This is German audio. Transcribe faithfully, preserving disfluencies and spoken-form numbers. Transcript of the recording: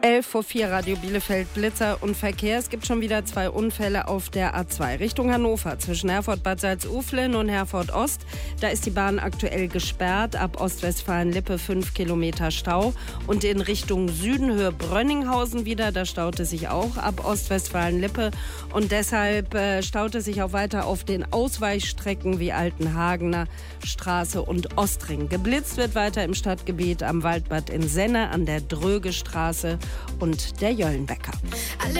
elf vor vier, Radio Bielefeld, Blitzer und Verkehr. Es gibt schon wieder zwei Unfälle auf der A zwei Richtung Hannover zwischen Herford-Bad Salzuflen und Herford-Ost. Da ist die Bahn aktuell gesperrt. Ab Ostwestfalen-Lippe fünf Kilometer Stau. Und in Richtung Süden, Höhe Brönninghausen wieder, da staute sich auch ab Ostwestfalen-Lippe. Und deshalb äh, staute sich auch weiter auf den Ausweichstrecken wie Altenhagener Straße und Ostring. Geblitzt wird weiter im Stadtgebiet am Waldbad in Senne, an der Drögestraße und der Jöllenbecker.